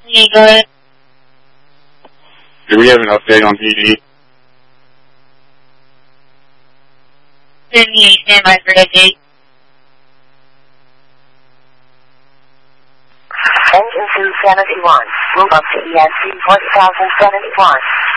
Yeah, go ahead. Do we have an update on PD? 78, stand by for update. Engine 271, move up to ESC 4071.